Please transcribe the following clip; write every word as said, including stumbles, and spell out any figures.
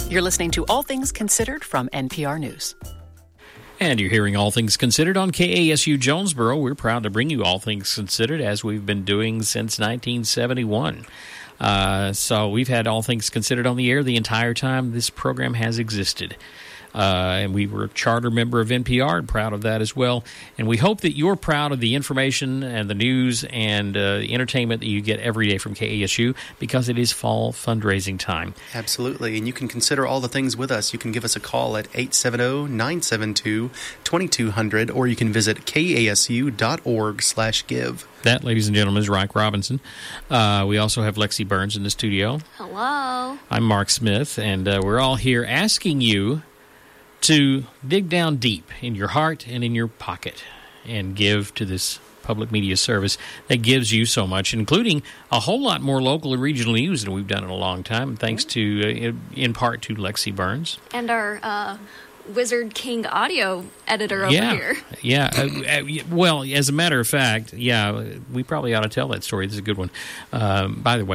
You're listening to All Things Considered from N P R News. And you're hearing All Things Considered on K A S U Jonesboro. We're proud to bring you All Things Considered, as we've been doing since nineteen seventy-one. Uh, so we've had All Things Considered on the air the entire time this program has existed. Uh, and we were a charter member of N P R and proud of that as well. And we hope that you're proud of the information and the news and uh, the entertainment that you get every day from K A S U, because it is fall fundraising time. Absolutely. And you can consider all the things with us. You can give us a call at eight seven zero, nine seven two, two two zero zero, or you can visit kasu.org slash give. That, ladies and gentlemen, is Reich Robinson. Uh, we also have Lexi Burns in the studio. Hello. I'm Mark Smith, and uh, we're all here asking you to dig down deep in your heart and in your pocket and give to this public media service that gives you so much, including a whole lot more local and regional news than we've done in a long time, thanks to, uh, in part, to Lexi Burns. And our uh, Wizard King audio editor over yeah. here. Yeah. Uh, uh, well, as a matter of fact, yeah, we probably ought to tell that story. This is a good one. Um, by the way,